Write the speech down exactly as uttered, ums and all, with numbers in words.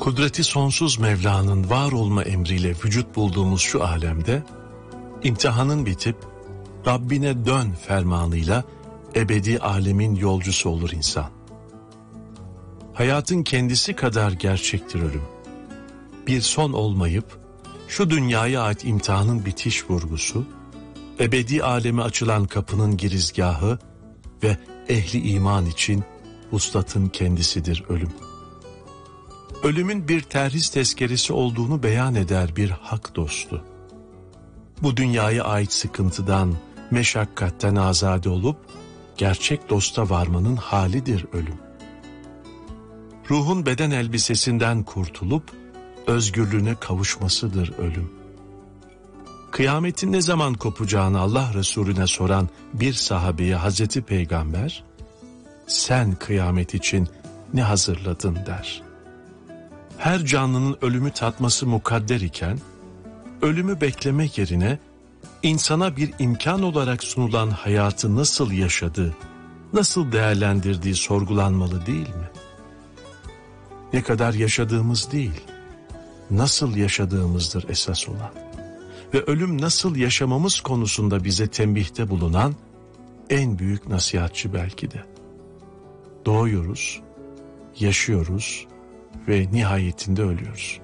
Kudreti sonsuz Mevla'nın var olma emriyle vücut bulduğumuz şu alemde, imtihanın bitip Rabbine dön fermanıyla ebedi alemin yolcusu olur insan. Hayatın kendisi kadar gerçektir ölüm. Bir son olmayıp şu dünyaya ait imtihanın bitiş vurgusu, ebedi aleme açılan kapının girizgahı ve ehli iman için vuslatın kendisidir ölüm. Ölümün bir terhis tezkeresi olduğunu beyan eder bir hak dostu. Bu dünyaya ait sıkıntıdan, meşakkatten azade olup gerçek dosta varmanın halidir ölüm. Ruhun beden elbisesinden kurtulup özgürlüğüne kavuşmasıdır ölüm. Kıyametin ne zaman kopacağını Allah Resulüne soran bir sahabeye Hazreti Peygamber, sen kıyamet için ne hazırladın der. Her canlının ölümü tatması mukadder iken, ölümü beklemek yerine insana bir imkan olarak sunulan hayatı nasıl yaşadığı, nasıl değerlendirdiği sorgulanmalı değil mi? Ne kadar yaşadığımız değil, nasıl yaşadığımızdır esas olan. Ve ölüm nasıl yaşamamız konusunda bize tembihte bulunan en büyük nasihatçi belki de. Doğuyoruz, yaşıyoruz ve nihayetinde ölüyoruz.